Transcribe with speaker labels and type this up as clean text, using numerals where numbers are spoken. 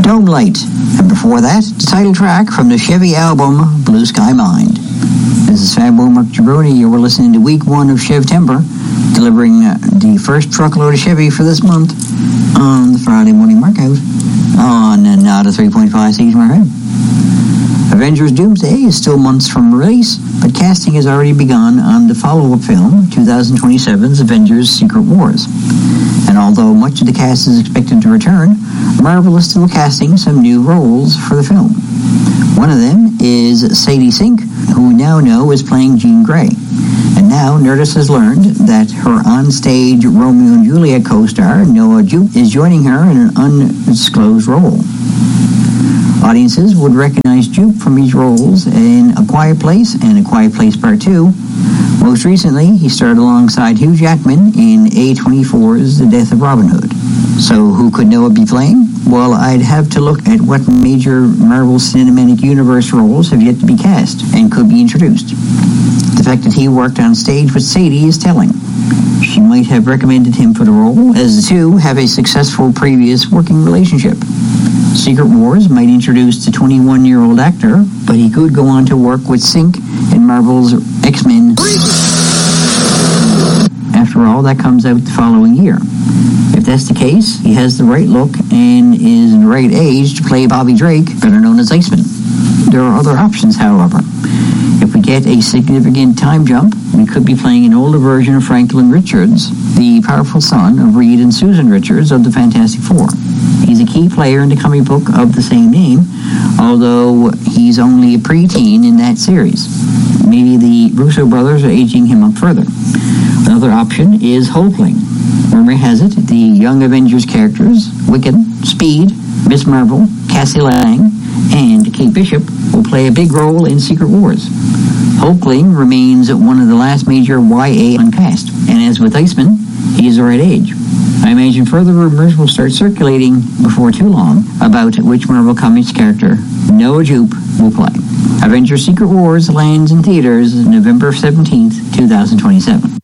Speaker 1: Lone Light, and before that, the title track from the Chevy album, Blue Sky Mind. This is Fatboy Mark Jabroni. You were listening to week 1 of Chevtember, delivering the first truckload of Chevy for this month on the Friday morning markout on Nada 3.5 CHMR. Avengers Doomsday is still months from release, but casting has already begun on the follow-up film, 2027's Avengers Secret Wars. And although much of the cast is expected to return, Marvel is still casting some new roles for the film. One of them is Sadie Sink, who we now know is playing Jean Grey. And now Nerdist has learned that her on-stage Romeo and Juliet co-star, Noah Jupe, is joining her in an undisclosed role. Audiences would recognize Jupe from his roles in A Quiet Place and A Quiet Place Part 2. Most recently, he starred alongside Hugh Jackman in A24's The Death of Robin Hood. So who could Noah be playing? Well, I'd have to look at what major Marvel Cinematic Universe roles have yet to be cast and could be introduced. The fact that he worked on stage with Sadie is telling. She might have recommended him for the role, as the two have a successful previous working relationship. Secret Wars might introduce the 21-year-old actor, but he could go on to work with Sink in Marvel's X-Men. After all, that comes out the following year. If that's the case, he has the right look and is in the right age to play Bobby Drake, better known as Iceman. There are other options, however. If we get a significant time jump, we could be playing an older version of Franklin Richards, the powerful son of Reed and Susan Richards of the Fantastic Four. He's a key player in the comic book of the same name, although he's only a preteen in that series. Maybe the Russo brothers are aging him up further. Another option is Hulkling. Rumor has it the Young Avengers characters, Wiccan, Speed, Miss Marvel, Cassie Lang, and Kate Bishop will play a big role in Secret Wars. Hulkling remains one of the last major YA uncast, and as with Iceman, he is the right age. I imagine further rumors will start circulating before too long about which Marvel Comics character Noah Jupe will play. Avengers Secret Wars lands in theaters November 17th, 2027.